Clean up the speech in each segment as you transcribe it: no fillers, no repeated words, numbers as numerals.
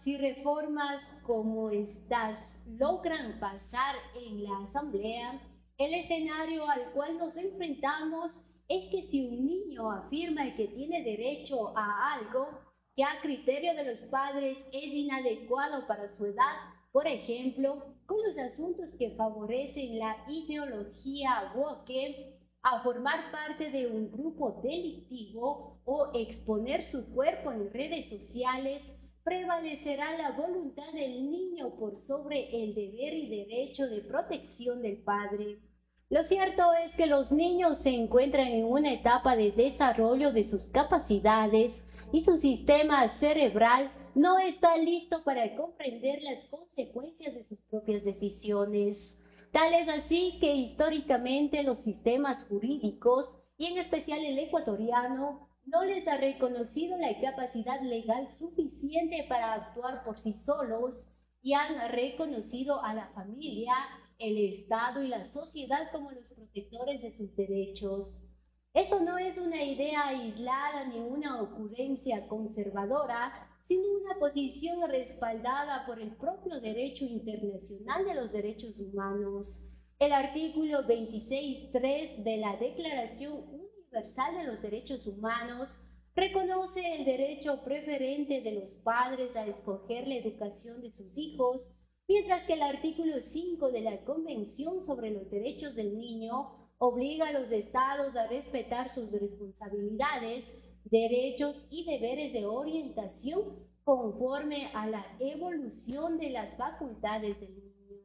si reformas como estas logran pasar en la Asamblea, el escenario al cual nos enfrentamos es que si un niño afirma que tiene derecho a algo que a criterio de los padres es inadecuado para su edad, por ejemplo, con los asuntos que favorecen la ideología woke, a formar parte de un grupo delictivo o exponer su cuerpo en redes sociales, prevalecerá la voluntad del niño por sobre el deber y derecho de protección del padre. Lo cierto es que los niños se encuentran en una etapa de desarrollo de sus capacidades y su sistema cerebral no está listo para comprender las consecuencias de sus propias decisiones. Tal es así que históricamente los sistemas jurídicos, y en especial el ecuatoriano, no les ha reconocido la capacidad legal suficiente para actuar por sí solos y han reconocido a la familia, el Estado y la sociedad como los protectores de sus derechos. Esto no es una idea aislada ni una ocurrencia conservadora, sino una posición respaldada por el propio derecho internacional de los derechos humanos. El artículo 26.3 de la Declaración Universal de los Derechos Humanos reconoce el derecho preferente de los padres a escoger la educación de sus hijos, mientras que el artículo 5 de la Convención sobre los Derechos del Niño obliga a los estados a respetar sus responsabilidades, derechos y deberes de orientación conforme a la evolución de las facultades del niño.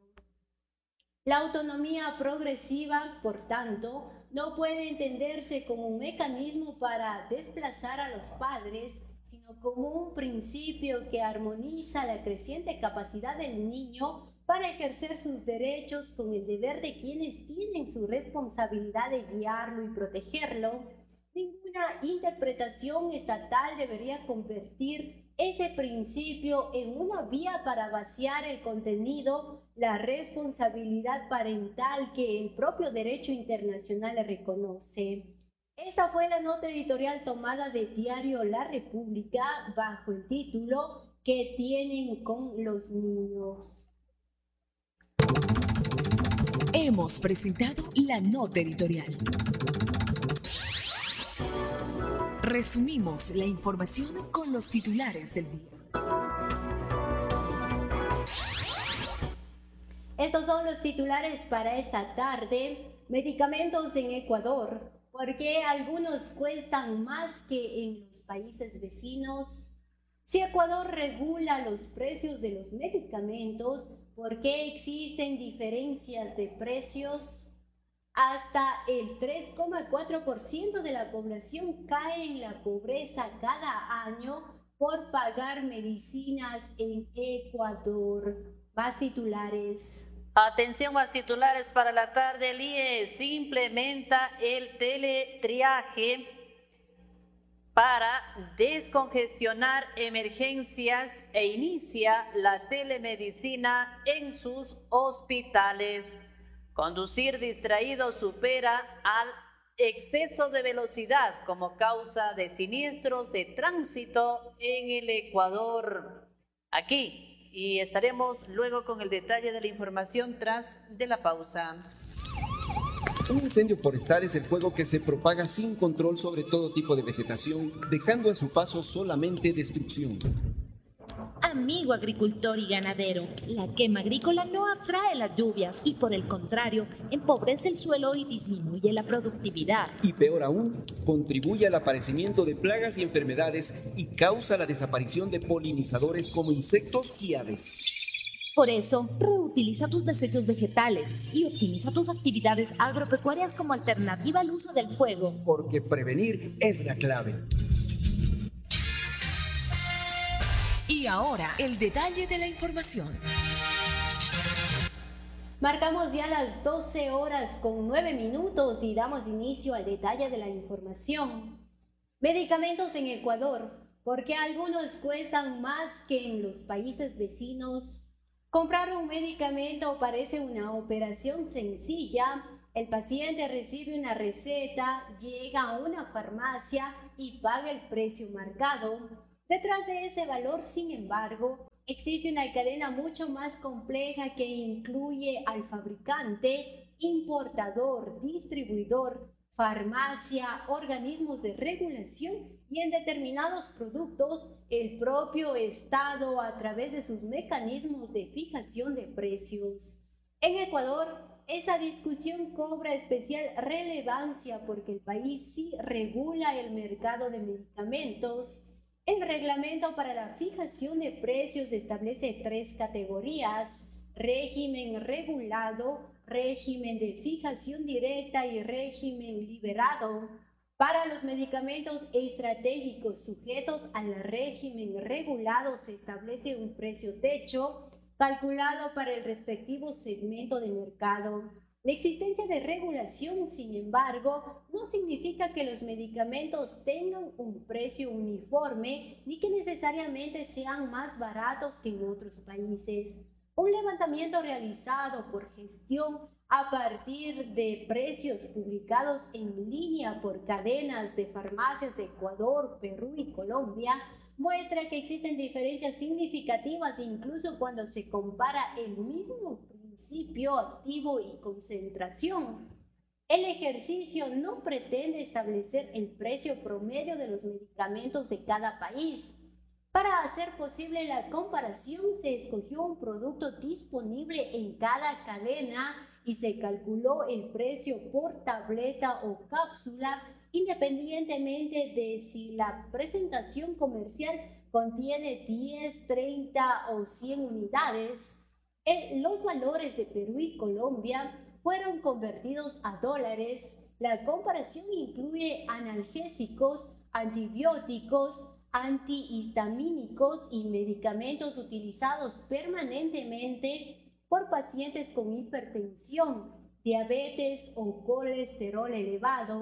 La autonomía progresiva, por tanto, no puede entenderse como un mecanismo para desplazar a los padres, sino como un principio que armoniza la creciente capacidad del niño para ejercer sus derechos con el deber de quienes tienen su responsabilidad de guiarlo y protegerlo. Ninguna interpretación estatal debería convertir ese principio en una vía para vaciar el contenido, la responsabilidad parental que el propio derecho internacional le reconoce. Esta fue la nota editorial tomada de Diario La República bajo el título ¿Qué tienen con los niños? Hemos presentado la nota editorial. Resumimos la información con los titulares del día. Estos son los titulares para esta tarde. Medicamentos en Ecuador. ¿Por qué algunos cuestan más que en los países vecinos? Si Ecuador regula los precios de los medicamentos, ¿por qué existen diferencias de precios? Hasta el 3,4% de la población cae en la pobreza cada año por pagar medicinas en Ecuador. Más titulares. Atención a titulares para la tarde. El IES implementa el teletriaje para descongestionar emergencias e inicia la telemedicina en sus hospitales. Conducir distraído supera al exceso de velocidad como causa de siniestros de tránsito en el Ecuador. Aquí, y estaremos luego con el detalle de la información tras de la pausa. Un incendio forestal es el fuego que se propaga sin control sobre todo tipo de vegetación, dejando a su paso solamente destrucción. Amigo agricultor y ganadero, la quema agrícola no atrae las lluvias y por el contrario, empobrece el suelo y disminuye la productividad. Y peor aún, contribuye al aparecimiento de plagas y enfermedades y causa la desaparición de polinizadores como insectos y aves. Por eso, reutiliza tus desechos vegetales y optimiza tus actividades agropecuarias como alternativa al uso del fuego. Porque prevenir es la clave. Y ahora, el detalle de la información. Marcamos ya las 12 horas con 9 minutos y damos inicio al detalle de la información. Medicamentos en Ecuador. ¿Por qué algunos cuestan más que en los países vecinos? Comprar un medicamento parece una operación sencilla. El paciente recibe una receta, llega a una farmacia y paga el precio marcado. Detrás de ese valor, sin embargo, Existe una cadena mucho más compleja que incluye al fabricante, importador, distribuidor, farmacia, organismos de regulación y en determinados productos el propio Estado a través de sus mecanismos de fijación de precios. En Ecuador, esa discusión cobra especial relevancia porque el país sí regula el mercado de medicamentos. El reglamento para la fijación de precios establece 3 categorías: régimen regulado, régimen de fijación directa y régimen liberado. Para los medicamentos estratégicos sujetos al régimen regulado se establece un precio techo calculado para el respectivo segmento de mercado. La existencia de regulación, sin embargo, no significa que los medicamentos tengan un precio uniforme ni que necesariamente sean más baratos que en otros países. Un levantamiento realizado por gestión a partir de precios publicados en línea por cadenas de farmacias de Ecuador, Perú y Colombia muestra que existen diferencias significativas incluso cuando se compara el mismo principio activo y concentración. El ejercicio no pretende establecer el precio promedio de los medicamentos de cada país. Para hacer posible la comparación, se escogió un producto disponible en cada cadena y se calculó el precio por tableta o cápsula, independientemente de si la presentación comercial contiene 10, 30 o 100 unidades. Los valores de Perú y Colombia fueron convertidos a dólares. La comparación incluye analgésicos, antibióticos, antihistamínicos y medicamentos utilizados permanentemente por pacientes con hipertensión, diabetes o colesterol elevado.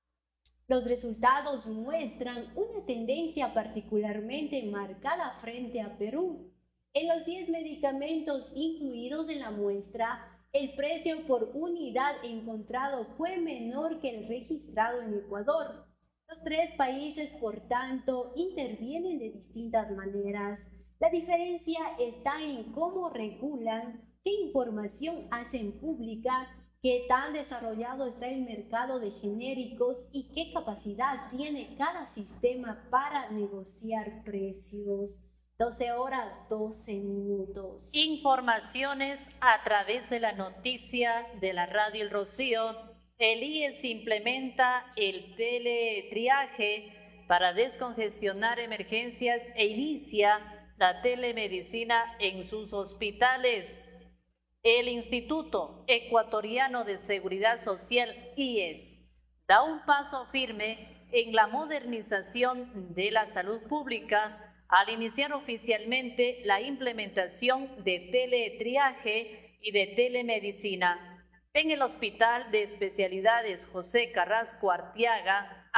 Los resultados muestran una tendencia particularmente marcada frente a Perú. En los 10 medicamentos incluidos en la muestra, el precio por unidad encontrado fue menor que el registrado en Ecuador. Los 3 países, por tanto, intervienen de distintas maneras. La diferencia está en cómo regulan, qué información hacen pública, qué tan desarrollado está el mercado de genéricos y qué capacidad tiene cada sistema para negociar precios. 12 horas, 12 minutos. Informaciones a través de la noticia de la Radio El Rocío. El IES implementa el teletriaje para descongestionar emergencias e inicia la telemedicina en sus hospitales. El Instituto Ecuatoriano de Seguridad Social, IES, da un paso firme en la modernización de la salud pública al iniciar oficialmente la implementación de teletriaje y de telemedicina en el Hospital de Especialidades José Carrasco Arteaga,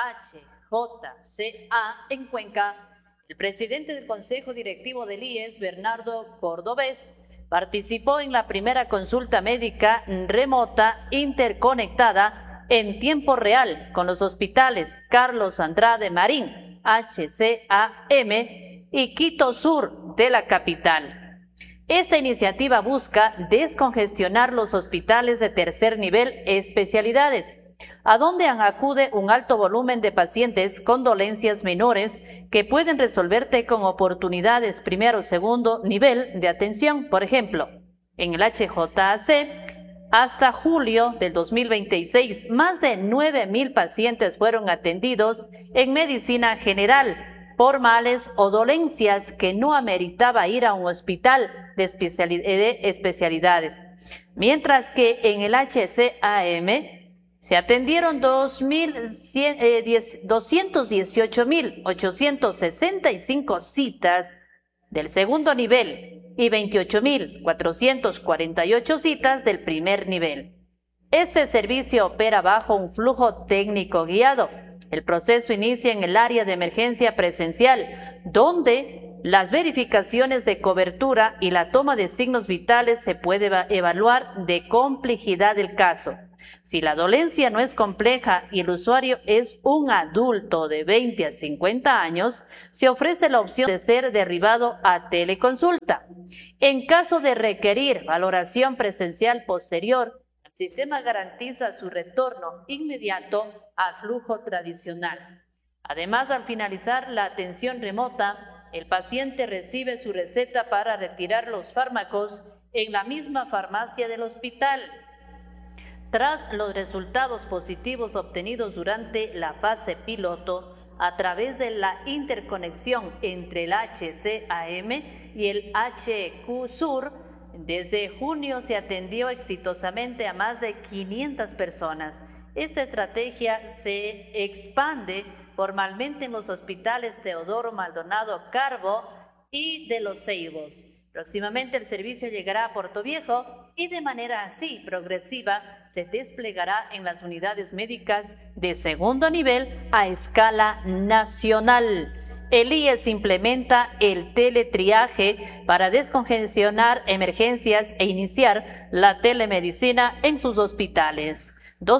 HJCA, en Cuenca. El presidente del Consejo Directivo del IES, Bernardo Cordobés, participó en la primera consulta médica remota interconectada en tiempo real con los hospitales Carlos Andrade Marín, HCAM, y Quito Sur de la capital. Esta iniciativa busca descongestionar los hospitales de tercer nivel especialidades, a donde acude un alto volumen de pacientes con dolencias menores que pueden resolverse con oportunidades primero o segundo nivel de atención. Por ejemplo, en el HJAC, hasta julio del 2026, más de 9,000 pacientes fueron atendidos en medicina general por males o dolencias que no ameritaba ir a un hospital de especialidades, mientras que en el HCAM se atendieron 218,865 citas del segundo nivel y 28,448 citas del primer nivel. Este servicio opera bajo un flujo técnico guiado. El proceso inicia en el área de emergencia presencial, donde las verificaciones de cobertura y la toma de signos vitales se puede evaluar de complejidad del caso. Si la dolencia no es compleja y el usuario es un adulto de 20 a 50 años, se ofrece la opción de ser derivado a teleconsulta. En caso de requerir valoración presencial posterior, el sistema garantiza su retorno inmediato al flujo tradicional. Además, al finalizar la atención remota, el paciente recibe su receta para retirar los fármacos en la misma farmacia del hospital. Tras los resultados positivos obtenidos durante la fase piloto, a través de la interconexión entre el HCAM y el HQ Sur, desde junio se atendió exitosamente a más de 500 personas. Esta estrategia se expande formalmente en los hospitales Teodoro Maldonado Carbo y de Los Ceibos. Próximamente el servicio llegará a Portoviejo y de manera así progresiva se desplegará en las unidades médicas de segundo nivel a escala nacional. El IES implementa el teletriaje para descongestionar emergencias e iniciar la telemedicina en sus hospitales.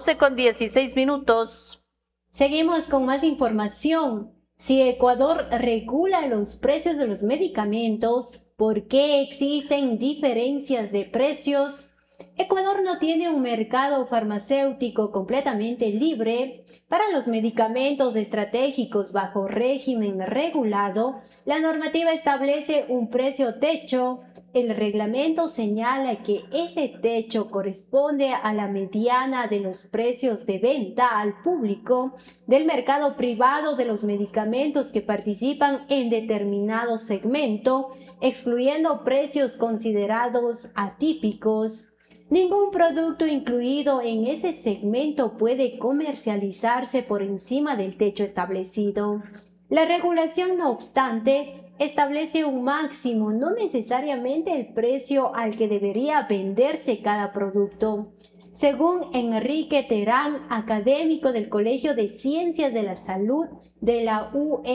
12:16. Seguimos con más información. Si Ecuador regula los precios de los medicamentos, ¿por qué existen diferencias de precios? Ecuador no tiene un mercado farmacéutico completamente libre. Para los medicamentos estratégicos bajo régimen regulado, la normativa establece un precio techo. El reglamento señala que ese techo corresponde a la mediana de los precios de venta al público del mercado privado de los medicamentos que participan en determinado segmento, excluyendo precios considerados atípicos. Ningún producto incluido en ese segmento puede comercializarse por encima del techo establecido. La regulación, no obstante, establece un máximo, no necesariamente el precio al que debería venderse cada producto. Según Enrique Terán, académico del Colegio de Ciencias de la Salud de la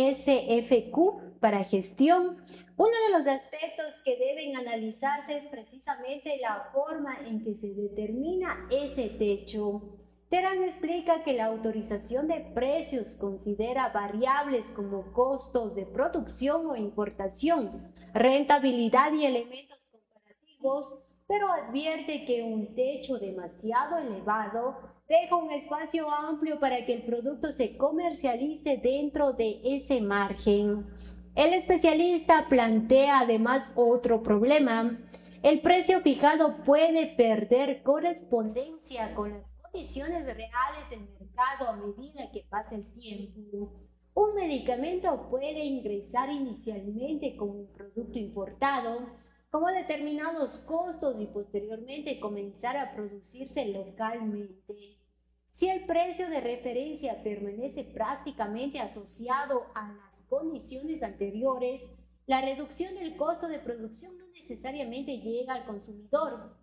USFQ para Gestión, uno de los aspectos que deben analizarse es precisamente la forma en que se determina ese techo. Terán explica que la autorización de precios considera variables como costos de producción o importación, rentabilidad y elementos comparativos, pero advierte que un techo demasiado elevado deja un espacio amplio para que el producto se comercialice dentro de ese margen. El especialista plantea además otro problema. El precio fijado puede perder correspondencia con las condiciones reales del mercado a medida que pasa el tiempo. Un medicamento puede ingresar inicialmente como un producto importado, como determinados costos y posteriormente comenzar a producirse localmente. Si el precio de referencia permanece prácticamente asociado a las condiciones anteriores, la reducción del costo de producción no necesariamente llega al consumidor.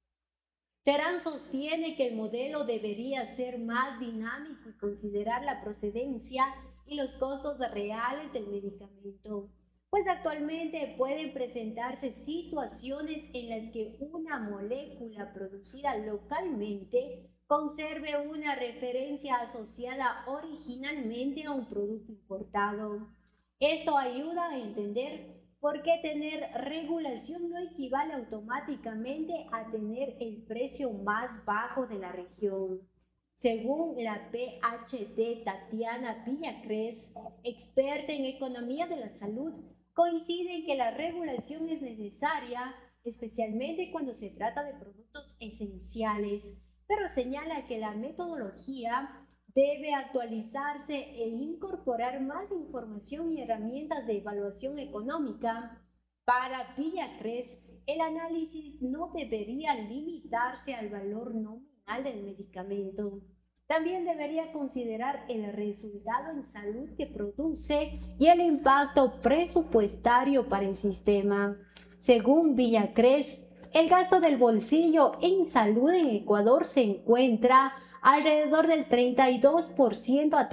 Terán sostiene que el modelo debería ser más dinámico y considerar la procedencia y los costos reales del medicamento, pues actualmente pueden presentarse situaciones en las que una molécula producida localmente conserve una referencia asociada originalmente a un producto importado. Esto ayuda a entender por qué tener regulación no equivale automáticamente a tener el precio más bajo de la región. Según la PhD Tatiana Villacrés, experta en economía de la salud, coincide en que la regulación es necesaria, especialmente cuando se trata de productos esenciales, pero señala que la metodología debe actualizarse e incorporar más información y herramientas de evaluación económica. Para Villacrés, el análisis no debería limitarse al valor nominal del medicamento. También debería considerar el resultado en salud que produce y el impacto presupuestario para el sistema. Según Villacrés, el gasto del bolsillo en salud en Ecuador se encuentra alrededor del 32% a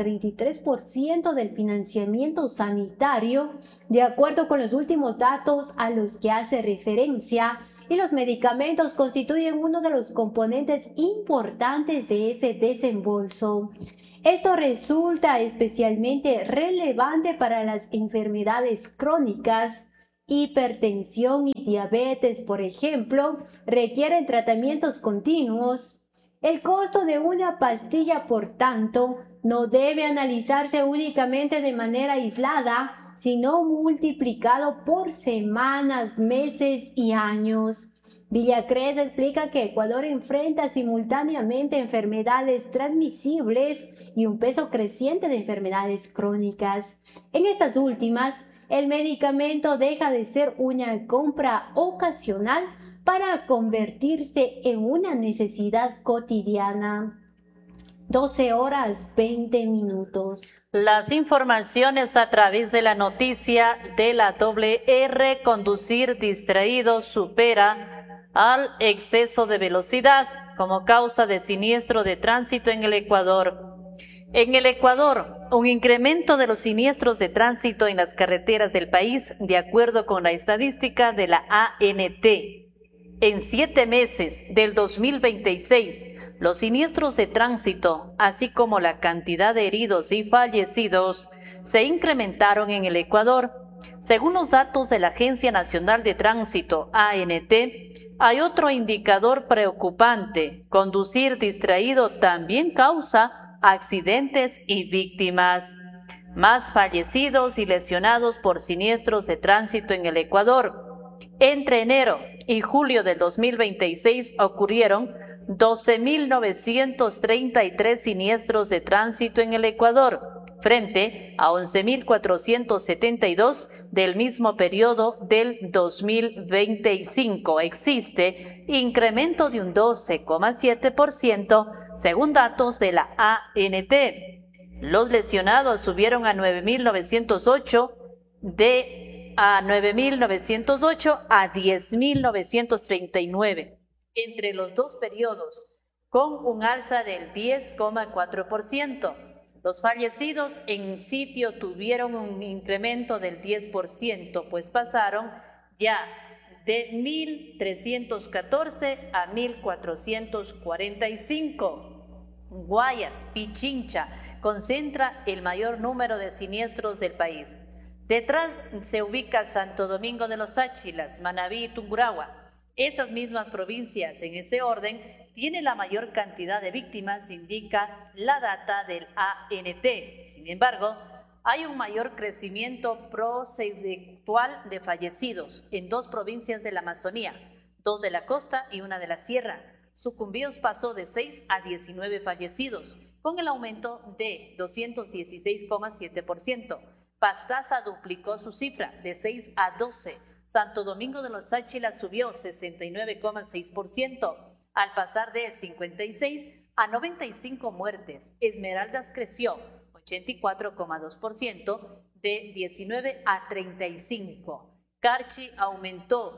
33% del financiamiento sanitario, de acuerdo con los últimos datos a los que hace referencia y los medicamentos constituyen uno de los componentes importantes de ese desembolso. Esto resulta especialmente relevante para las enfermedades crónicas. Hipertensión y diabetes, por ejemplo, requieren tratamientos continuos. El costo de una pastilla, por tanto, no debe analizarse únicamente de manera aislada, sino multiplicado por semanas, meses y años. Villacrés explica que Ecuador enfrenta simultáneamente enfermedades transmisibles y un peso creciente de enfermedades crónicas. En estas últimas, el medicamento deja de ser una compra ocasional para convertirse en una necesidad cotidiana. 12 horas 20 minutos. Las informaciones a través de la noticia de la WR: conducir distraído supera al exceso de velocidad como causa de siniestro de tránsito en el Ecuador. En el Ecuador, un incremento de los siniestros de tránsito en las carreteras del país, de acuerdo con la estadística de la ANT. En 7 meses del 2026, los siniestros de tránsito, así como la cantidad de heridos y fallecidos, se incrementaron en el Ecuador. Según los datos de la Agencia Nacional de Tránsito, ANT, hay otro indicador preocupante: conducir distraído también causa accidentes y víctimas. Más fallecidos y lesionados por siniestros de tránsito en el Ecuador. Entre enero y julio del 2026 ocurrieron 12.933 siniestros de tránsito en el Ecuador, frente a 11.472 del mismo periodo del 2025. Existe incremento de un 12,7%, según datos de la ANT. Los lesionados subieron a 9.908 a 10.939 entre los dos periodos, con un alza del 10,4%. Los fallecidos en sitio tuvieron un incremento del 10%, pues pasaron ya de 1.314 a 1.445. Guayas, Pichincha, concentra el mayor número de siniestros del país. Detrás se ubica Santo Domingo de los Áchilas, Manabí y Tungurahua. Esas mismas provincias, en ese orden, tienen la mayor cantidad de víctimas, indica la data del ANT. Sin embargo, hay un mayor crecimiento porcentual de fallecidos en 2 provincias de la Amazonía, 2 de la costa y 1 de la sierra. Sucumbíos pasó de 6 a 19 fallecidos, con el aumento de 216,7%. Pastaza duplicó su cifra de 6 a 12. Santo Domingo de los Áchilas subió 69,6%, al pasar de 56 a 95 muertes. Esmeraldas creció 84,2%, de 19 a 35. Carchi aumentó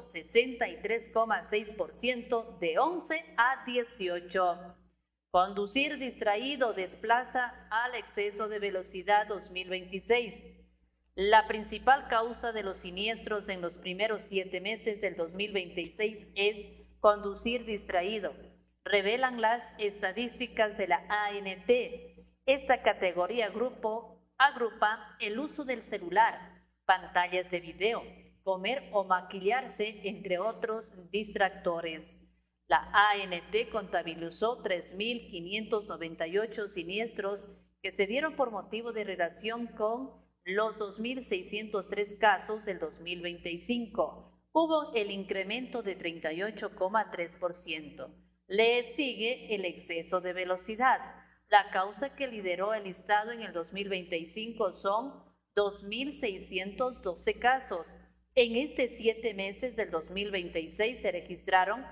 63,6%, de 11 a 18. Conducir distraído desplaza al exceso de velocidad 2026. La principal causa de los siniestros en los primeros 7 meses del 2026 es conducir distraído, revelan las estadísticas de la ANT. Esta categoría agrupa el uso del celular, pantallas de video, comer o maquillarse, entre otros distractores. La ANT contabilizó 3.598 siniestros que se dieron por motivo de relación con los 2.603 casos del 2025. Hubo el incremento de 38,3%. Le sigue el exceso de velocidad. La causa que lideró el listado en el 2025 son 2.612 casos. En estos 7 meses del 2026 se registraron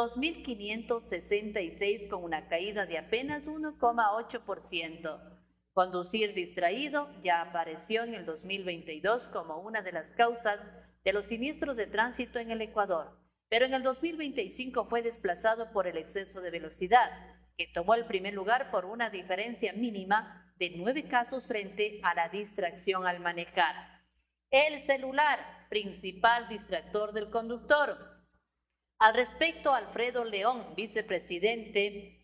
2.566 con una caída de apenas 1,8%. Conducir distraído ya apareció en el 2022 como una de las causas de los siniestros de tránsito en el Ecuador, pero en el 2025 fue desplazado por el exceso de velocidad, que tomó el primer lugar por una diferencia mínima de 9 casos frente a la distracción al manejar. El celular, principal distractor del conductor. Al respecto, Alfredo León, vicepresidente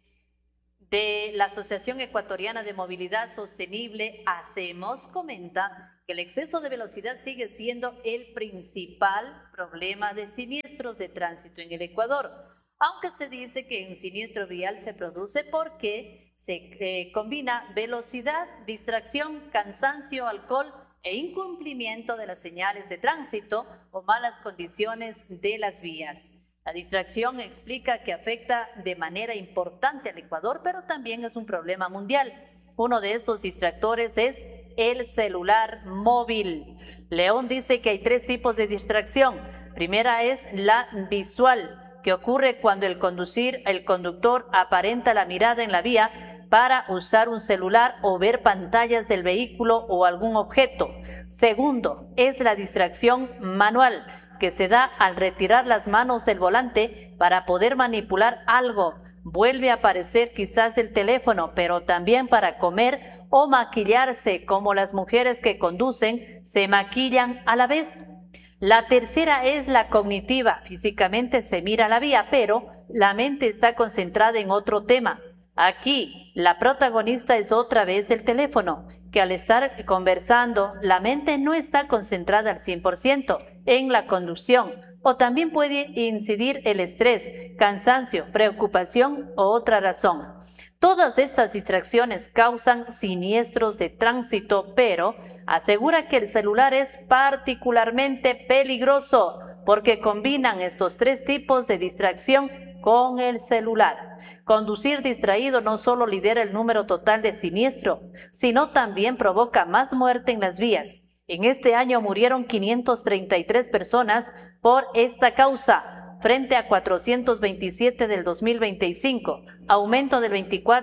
de la Asociación Ecuatoriana de Movilidad Sostenible, Hacemos, comenta que el exceso de velocidad sigue siendo el principal problema de siniestros de tránsito en el Ecuador, aunque se dice que un siniestro vial se produce porque se combina velocidad, distracción, cansancio, alcohol e incumplimiento de las señales de tránsito o malas condiciones de las vías. La distracción explica que afecta de manera importante al Ecuador, pero también es un problema mundial. Uno de esos distractores es el celular móvil. León dice que hay 3 tipos de distracción. Primera es la visual, que ocurre cuando el conductor aparenta la mirada en la vía para usar un celular o ver pantallas del vehículo o algún objeto. Segundo, es la distracción manual, que se da al retirar las manos del volante para poder manipular algo. Vuelve a aparecer quizás el teléfono, pero también para comer o maquillarse, como las mujeres que conducen se maquillan a la vez. La tercera es la cognitiva. Físicamente se mira la vía, pero la mente está concentrada en otro tema. Aquí, la protagonista es otra vez el teléfono, que al estar conversando, la mente no está concentrada al 100% en la conducción, o también puede incidir el estrés, cansancio, preocupación o otra razón. Todas estas distracciones causan siniestros de tránsito, pero asegura que el celular es particularmente peligroso porque combinan estos 3 tipos de distracción con el celular. Conducir distraído no solo lidera el número total de siniestro, sino también provoca más muerte en las vías. En este año murieron 533 personas por esta causa, frente a 427 del 2025, aumento del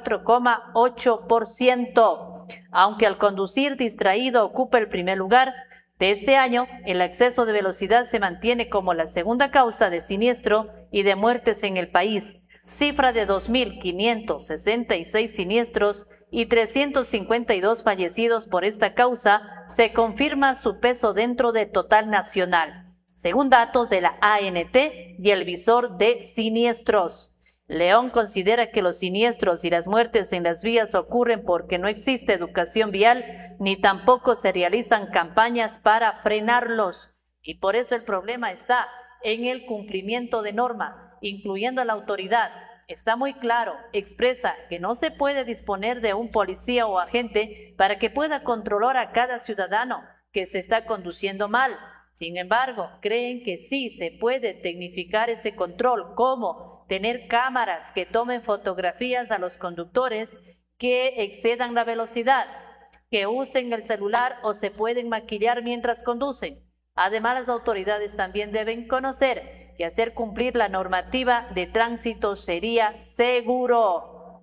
24,8%. Aunque al conducir distraído ocupa el primer lugar de este año, el exceso de velocidad se mantiene como la segunda causa de siniestro y de muertes en el país. Cifra de 2.566 siniestros y 352 fallecidos por esta causa, se confirma su peso dentro del total nacional, según datos de la ANT y el visor de siniestros. León considera que los siniestros y las muertes en las vías ocurren porque no existe educación vial ni tampoco se realizan campañas para frenarlos. Y por eso el problema está en el cumplimiento de norma, incluyendo a la autoridad. Está muy claro, expresa que no se puede disponer de un policía o agente para que pueda controlar a cada ciudadano que se está conduciendo mal. Sin embargo, creen que sí se puede tecnificar ese control, como tener cámaras que tomen fotografías a los conductores que excedan la velocidad, que usen el celular o se pueden maquillar mientras conducen. Además, las autoridades también deben conocer que hacer cumplir la normativa de tránsito sería seguro.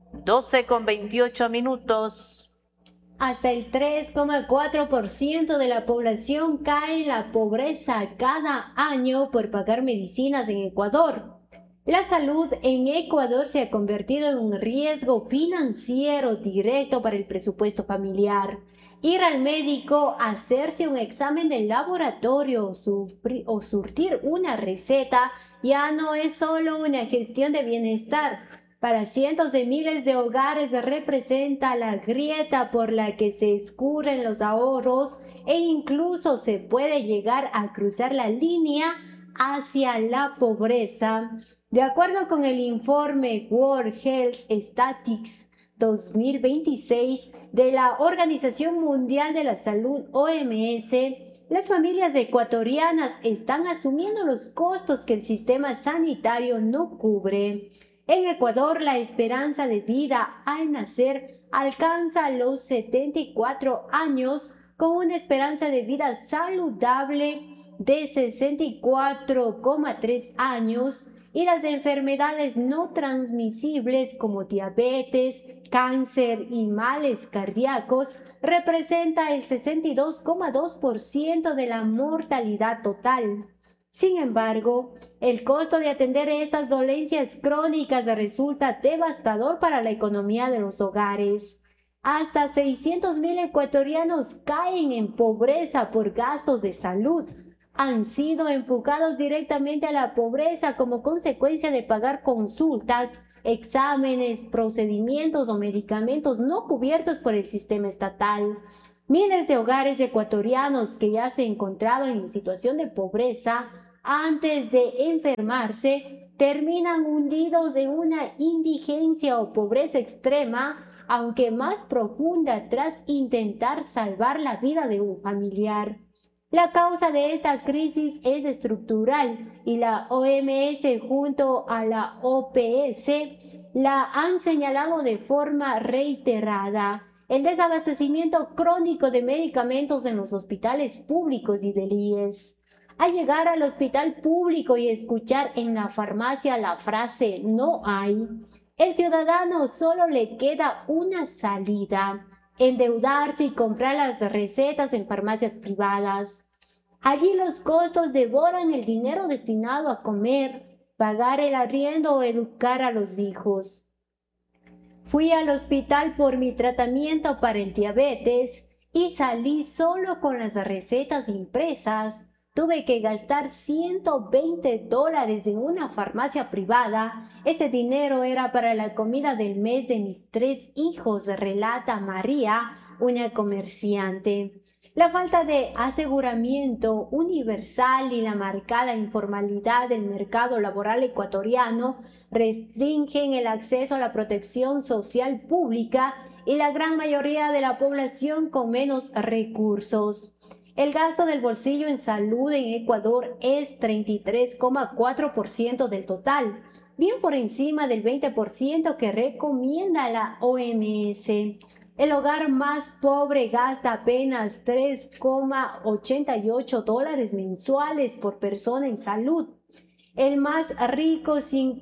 12:28. Hasta el 3,4% de la población cae en la pobreza cada año por pagar medicinas en Ecuador. La salud en Ecuador se ha convertido en un riesgo financiero directo para el presupuesto familiar. Ir al médico, hacerse un examen de laboratorio o surtir una receta ya no es solo una gestión de bienestar. Para cientos de miles de hogares representa la grieta por la que se escurren los ahorros e incluso se puede llegar a cruzar la línea hacia la pobreza. De acuerdo con el informe World Health Statistics 2026 de la Organización Mundial de la Salud, OMS, las familias ecuatorianas están asumiendo los costos que el sistema sanitario no cubre. En Ecuador, la esperanza de vida al nacer alcanza los 74 años, con una esperanza de vida saludable de 64,3 años, y las enfermedades no transmisibles como diabetes, cáncer y males cardíacos representa el 62,2% de la mortalidad total. Sin embargo, el costo de atender estas dolencias crónicas resulta devastador para la economía de los hogares. Hasta 600,000 ecuatorianos caen en pobreza por gastos de salud. han sido enfocados directamente a la pobreza como consecuencia de pagar consultas, exámenes, procedimientos o medicamentos no cubiertos por el sistema estatal. Miles de hogares ecuatorianos que ya se encontraban en situación de pobreza antes de enfermarse terminan hundidos en una indigencia o pobreza extrema, aunque más profunda, tras intentar salvar la vida de un familiar. La causa de esta crisis es estructural y la OMS junto a la OPS la han señalado de forma reiterada. El desabastecimiento crónico de medicamentos en los hospitales públicos y del IES. Al llegar al hospital público y escuchar en la farmacia la frase "no hay", el ciudadano solo le queda una salida: endeudarse y comprar las recetas en farmacias privadas. Allí los costos devoran el dinero destinado a comer, pagar el arriendo o educar a los hijos. Fui al hospital por mi tratamiento para el diabetes y salí solo con las recetas impresas. Tuve que gastar $120 en una farmacia privada. Ese dinero era para la comida del mes de mis 3 hijos, relata María, una comerciante. La falta de aseguramiento universal y la marcada informalidad del mercado laboral ecuatoriano restringen el acceso a la protección social pública y la gran mayoría de la población con menos recursos. El gasto del bolsillo en salud en Ecuador es 33,4% del total, bien por encima del 20% que recomienda la OMS. El hogar más pobre gasta apenas $3,88 mensuales por persona en salud. El más rico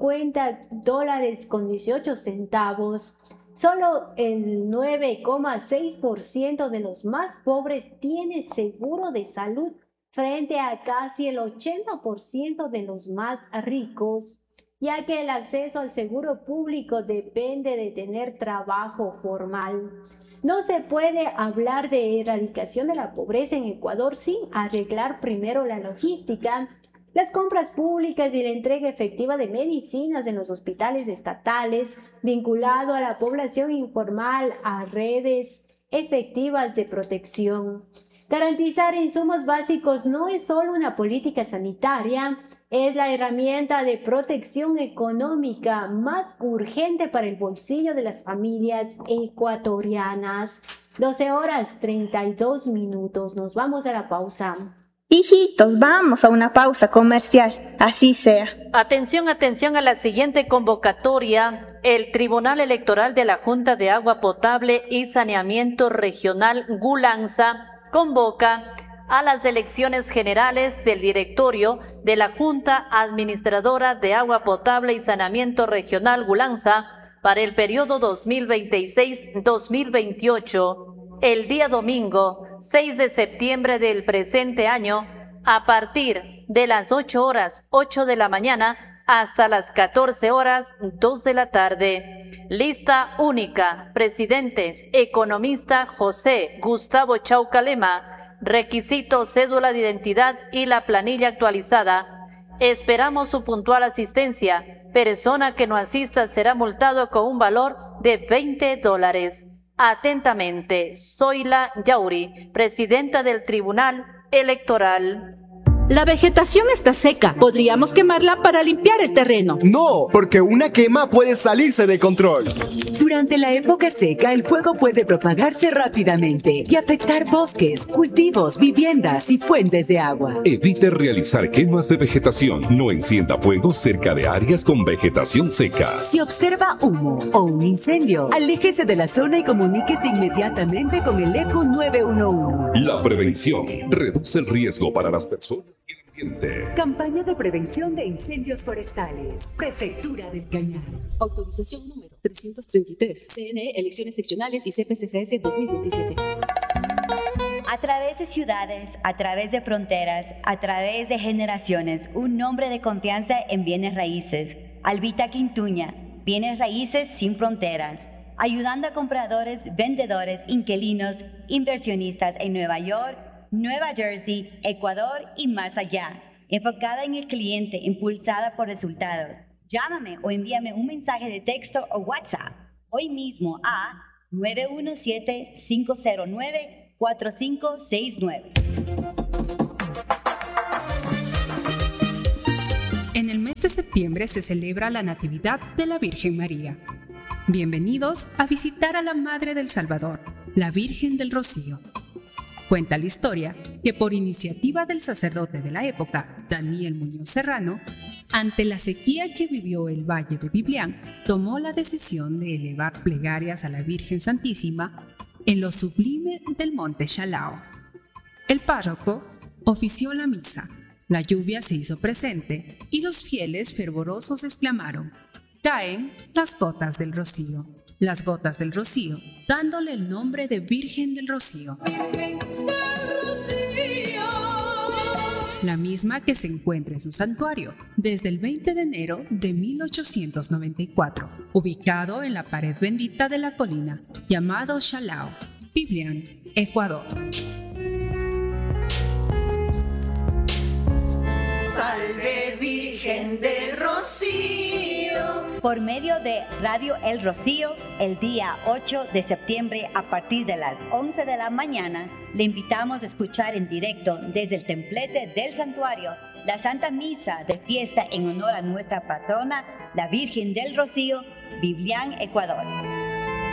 $50,18. Solo el 9,6% de los más pobres tiene seguro de salud frente a casi el 80% de los más ricos, ya que el acceso al seguro público depende de tener trabajo formal. No se puede hablar de erradicación de la pobreza en Ecuador sin arreglar primero la logística, las compras públicas y la entrega efectiva de medicinas en los hospitales estatales, vinculado a la población informal a redes efectivas de protección. Garantizar insumos básicos no es solo una política sanitaria, es la herramienta de protección económica más urgente para el bolsillo de las familias ecuatorianas. 12:32. Nos vamos a la pausa. Hijitos, vamos a una pausa comercial, así sea. Atención, atención a la siguiente convocatoria. El Tribunal Electoral de la Junta de Agua Potable y Saneamiento Regional Gulanza convoca a las elecciones generales del directorio de la Junta Administradora de Agua Potable y Saneamiento Regional Gulanza para el periodo 2026-2028. El día domingo 6 de septiembre del presente año, a partir de las 8:08 de la mañana hasta las 14:02 de la tarde. Lista única. Presidentes: economista José Gustavo Chaucalema. Requisito: cédula de identidad y la planilla actualizada. Esperamos su puntual asistencia. Persona que no asista será multado con un valor de $20. Atentamente, Zoila Yauri, presidenta del Tribunal Electoral. La vegetación está seca. Podríamos quemarla para limpiar el terreno. No, porque una quema puede salirse de control. Durante la época seca, el fuego puede propagarse rápidamente y afectar bosques, cultivos, viviendas y fuentes de agua. Evite realizar quemas de vegetación. No encienda fuego cerca de áreas con vegetación seca. Si observa humo o un incendio, aléjese de la zona y comuníquese inmediatamente con el ECO 911. La prevención reduce el riesgo para las personas y el ambiente. Campaña de prevención de incendios forestales. Prefectura del Cañar. Autorización número 333. CNE, elecciones seccionales y CPCCS 2027. A través de ciudades, a través de fronteras, a través de generaciones, un nombre de confianza en bienes raíces. Albita Quintuña, bienes raíces sin fronteras. Ayudando a compradores, vendedores, inquilinos, inversionistas en Nueva York, Nueva Jersey, Ecuador y más allá. Enfocada en el cliente, impulsada por resultados. Llámame o envíame un mensaje de texto o WhatsApp hoy mismo a 917-509-4569. En el mes de septiembre se celebra la Natividad de la Virgen María. Bienvenidos a visitar a la Madre del Salvador, la Virgen del Rocío. Cuenta la historia que por iniciativa del sacerdote de la época, Daniel Muñoz Serrano, ante la sequía que vivió el Valle de Biblián, tomó la decisión de elevar plegarias a la Virgen Santísima en lo sublime del monte Shalao. El párroco ofició la misa, la lluvia se hizo presente y los fieles fervorosos exclamaron: caen las gotas del rocío, las gotas del rocío, dándole el nombre de Virgen del Rocío. Virgen del Rocío. La misma que se encuentra en su santuario desde el 20 de enero de 1894, ubicado en la pared bendita de la colina, llamado Shalao, Biblián, Ecuador. Salve Virgen del Rocío. Por medio de Radio El Rocío, el día 8 de septiembre a partir de las 11 de la mañana, le invitamos a escuchar en directo desde el templete del santuario la Santa Misa de fiesta en honor a nuestra patrona, la Virgen del Rocío, Biblián, Ecuador.